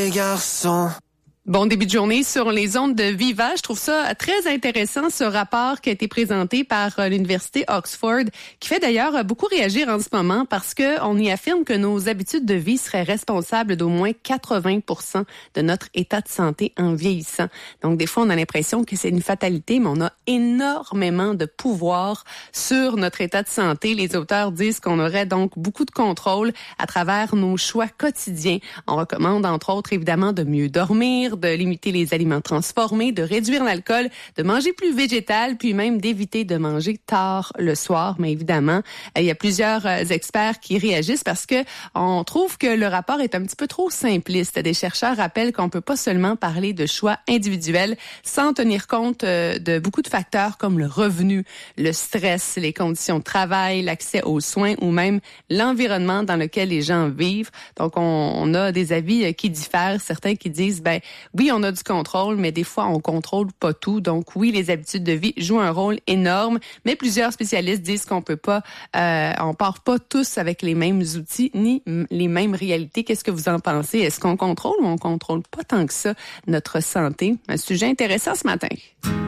les garçons. Bon début de journée sur les ondes de Viva. Je trouve ça très intéressant, ce rapport qui a été présenté par l'Université Oxford, qui fait d'ailleurs beaucoup réagir en ce moment parce que on y affirme que nos habitudes de vie seraient responsables d'au moins 80% de notre état de santé en vieillissant. Donc, des fois, on a l'impression que c'est une fatalité, mais on a énormément de pouvoir sur notre état de santé. Les auteurs disent qu'on aurait donc beaucoup de contrôle à travers nos choix quotidiens. On recommande, entre autres, évidemment, de mieux dormir, de limiter les aliments transformés, de réduire l'alcool, de manger plus végétal, puis même d'éviter de manger tard le soir. Mais évidemment, il y a plusieurs experts qui réagissent parce que on trouve que le rapport est un petit peu trop simpliste. Des chercheurs rappellent qu'on peut pas seulement parler de choix individuels sans tenir compte de beaucoup de facteurs comme le revenu, le stress, les conditions de travail, l'accès aux soins ou même l'environnement dans lequel les gens vivent. Donc, on a des avis qui diffèrent. Certains qui disent, oui, on a du contrôle, mais des fois, on contrôle pas tout. Donc, oui, les habitudes de vie jouent un rôle énorme, mais plusieurs spécialistes disent qu'on peut pas, on part pas tous avec les mêmes outils ni les mêmes réalités. Qu'est-ce que vous en pensez? Est-ce qu'on contrôle ou on contrôle pas tant que ça notre santé? Un sujet intéressant ce matin.